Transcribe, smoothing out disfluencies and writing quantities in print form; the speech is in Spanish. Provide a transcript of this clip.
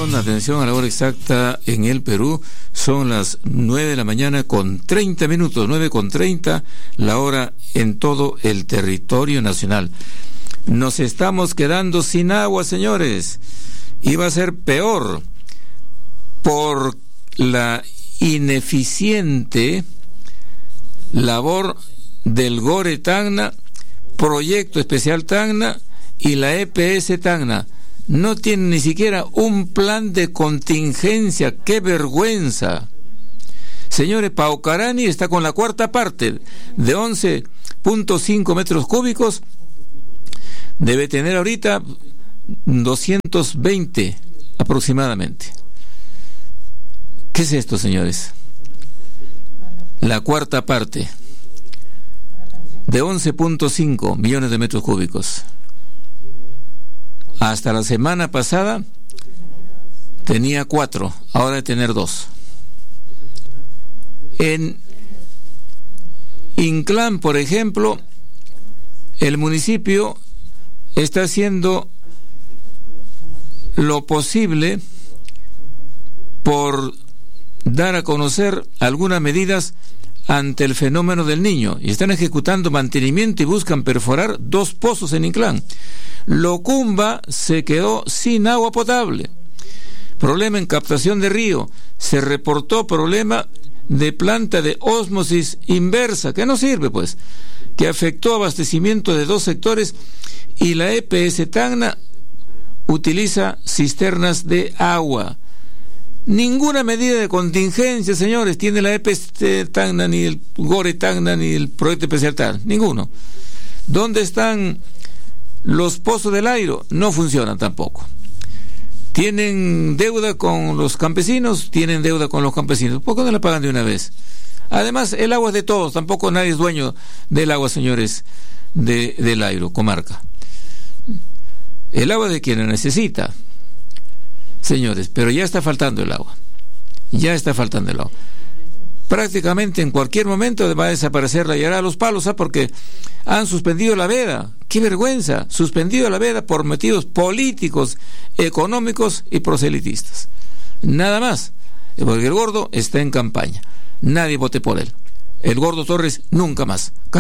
atención a la hora exacta en el Perú. Son las 9 de la mañana con 30 minutos, 9:30, la hora en todo el territorio nacional. Nos estamos quedando sin agua, señores. Y va a ser peor por la ineficiente labor del GORE Tacna, Proyecto Especial Tacna y la EPS Tacna. No tienen ni siquiera un plan de contingencia. ¡Qué vergüenza! Señores, Paucarani está con la cuarta parte de 11.5 metros cúbicos. Debe tener ahorita 220 aproximadamente. ¿Qué es esto, señores? La cuarta parte de 11.5 millones de metros cúbicos. Hasta la semana pasada tenía 4, ahora de tener 2. En Inclán, por ejemplo, el municipio está haciendo lo posible por dar a conocer algunas medidas ante el fenómeno del Niño, y están ejecutando mantenimiento y buscan perforar 2 pozos en Inclán. Locumba se quedó sin agua potable. Problema en captación de río. Se reportó problema de planta de ósmosis inversa, que no sirve, pues, que afectó abastecimiento de 2 sectores, y la EPS Tacna utiliza cisternas de agua. Ninguna medida de contingencia, señores, tiene la EPS Tacna, ni el GORE Tacna, ni el Proyecto Especial Tacna. Ninguno. ¿Dónde están los pozos del Airo? No funcionan tampoco. Tienen deuda con los campesinos, tienen deuda con los campesinos. ¿Por qué no la pagan de una vez? Además, el agua es de todos, tampoco nadie es dueño del agua, señores, del Airo, comarca. El agua de quien la necesita, señores, pero ya está faltando el agua. Ya está faltando el agua. Prácticamente en cualquier momento va a desaparecer la Yará a los palos, ¿ah? Porque han suspendido la veda. ¡Qué vergüenza! Suspendido la veda por motivos políticos, económicos y proselitistas. Nada más. Porque el gordo está en campaña. Nadie vote por él. El gordo Torres nunca más.